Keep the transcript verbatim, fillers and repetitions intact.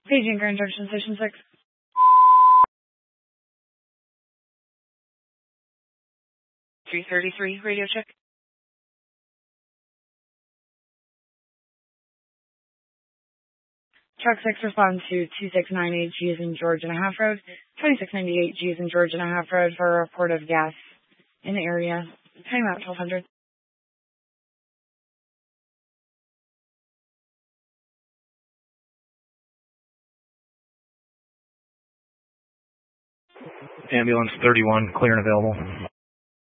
Paging Grand Junction Station six. three thirty-three, radio check. Truck six responds to two six nine eight G as in George and a half road, twenty-six ninety-eight G as in George and a half road for a report of gas in the area. Time out twelve hundred. Ambulance thirty-one, clear and available.